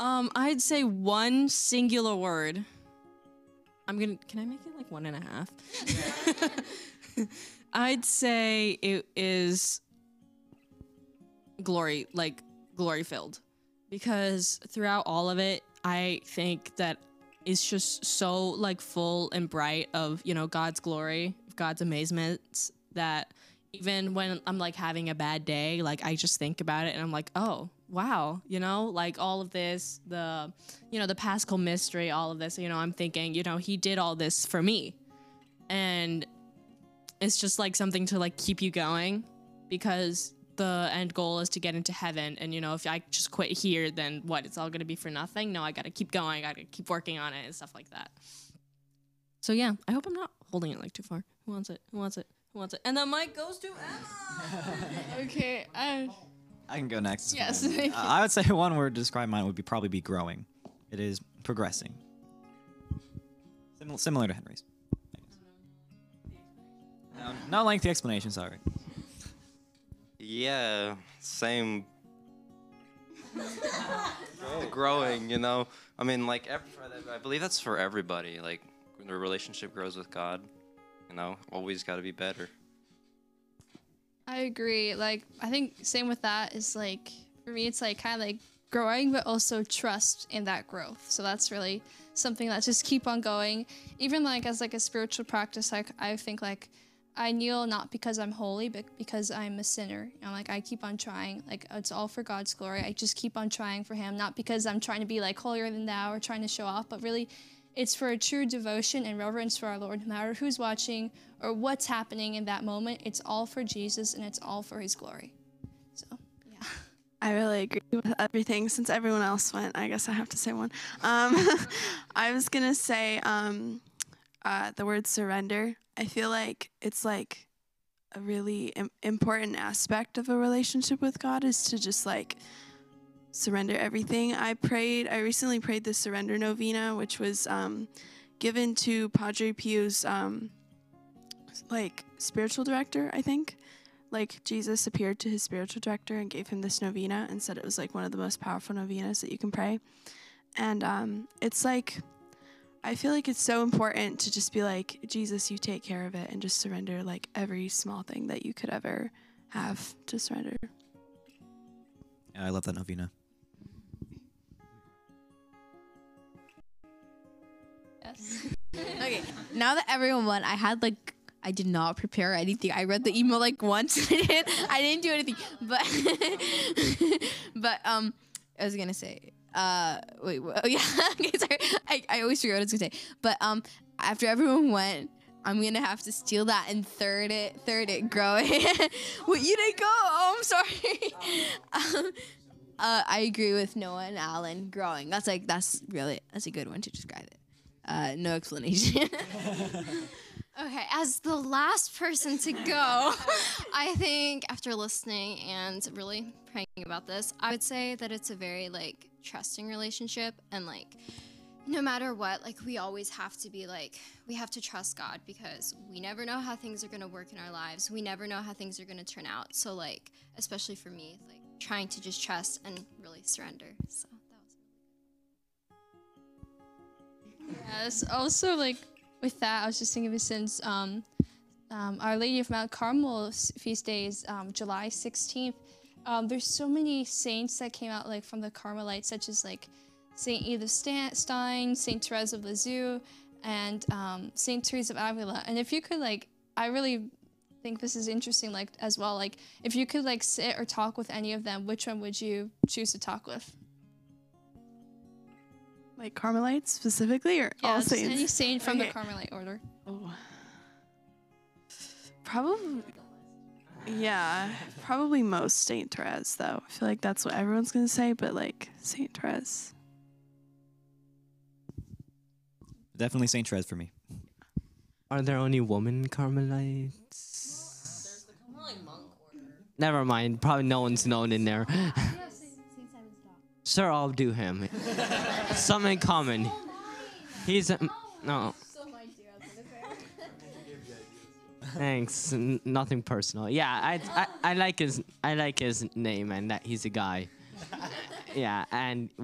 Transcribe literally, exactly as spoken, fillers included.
Um, I'd say one singular word. I'm gonna. Can I make it like one and a half? I'd say it is glory, like glory filled, because throughout all of it, I think that it's just so like full and bright of, you know, God's glory, God's amazements, that even when I'm like having a bad day, like I just think about it and I'm like, oh, wow, you know, like all of this, the, you know, the Paschal mystery, all of this, you know, I'm thinking, you know, he did all this for me. And it's just like something to like keep you going, because the end goal is to get into heaven. And, you know, if I just quit here, then what? It's all going to be for nothing. No, I got to keep going. I got to keep working on it and stuff like that. So, yeah, I hope I'm not holding it like too far. Who wants it? Who wants it? Who wants it? And the mic goes to Emma. Okay. I, I can go next. Yes. Uh, I would say one word to describe mine would be probably be growing. It is progressing. Sim- similar to Henry's. No, not lengthy explanation, sorry. Yeah, same. The growing, you know. I mean, like, every, I believe that's for everybody. Like, when the relationship grows with God, you know, always got to be better. I agree. Like, I think same with that is like, for me, it's like kind of like growing, but also trust in that growth. So that's really something that just keep on going. Even like as like a spiritual practice, like I think like I kneel not because I'm holy, but because I'm a sinner. And like I keep on trying. Like it's all for God's glory. I just keep on trying for Him, not because I'm trying to be like holier than thou or trying to show off, but really it's for a true devotion and reverence for our Lord. No matter who's watching or what's happening in that moment, it's all for Jesus and it's all for His glory. So, yeah. I really agree with everything. Since everyone else went, I guess I have to say one. Um, I was going to say um, uh, the word surrender. I feel like it's like a really im- important aspect of a relationship with God is to just like surrender everything. I prayed, I recently prayed the Surrender Novena, which was um, given to Padre Piu's um, like spiritual director, I think. Like Jesus appeared to his spiritual director and gave him this novena and said it was like one of the most powerful novenas that you can pray. And um, it's like, I feel like it's so important to just be like, Jesus, you take care of it, and just surrender like every small thing that you could ever have to surrender. Yeah, I love that novena. Yes. Okay, now that everyone went, I had like, I did not prepare anything. I read the email like once. I didn't, I didn't do anything. But, but um, I was gonna say, uh, wait, what? Oh yeah, okay, sorry. I, I always forget what I was gonna say. But um, after everyone went, I'm gonna have to steal that and third it, third it, grow it. Wait, you didn't go? Oh, I'm sorry. um, uh, I agree with Noah and Alan. Growing. That's like that's really that's a good one to describe it. Uh, no explanation. Okay, as the last person to go, I think after listening and really praying about this, I would say that it's a very like trusting relationship, and like no matter what, like we always have to be like, we have to trust God, because we never know how things are going to work in our lives. We never know how things are going to turn out. So like, especially for me, like trying to just trust and really surrender. So that was Yes. Also, like with that, I was just thinking of it since um, um, Our Lady of Mount Carmel's feast day is um, July sixteenth. Um, there's so many saints that came out like from the Carmelites, such as like Saint Edith Stein, Saint Therese of Lisieux, and um, Saint Teresa of Avila. And if you could like, I really think this is interesting, like as well. Like if you could like sit or talk with any of them, which one would you choose to talk with? Like Carmelites specifically, or Yeah, all just saints? any saint from Okay. the Carmelite order. Oh. Probably, yeah, probably most Saint Therese, though. I feel like that's what everyone's going to say, but like Saint Therese. Definitely Saint Therese for me. Are there only women Carmelites? There's the Carmelite monk order. Never mind. Probably no one's known in there. Sir, I'll do him. Some in common. He's a, no. Thanks. N- nothing personal. Yeah, I, I I like his I like his name and that he's a guy. Yeah, and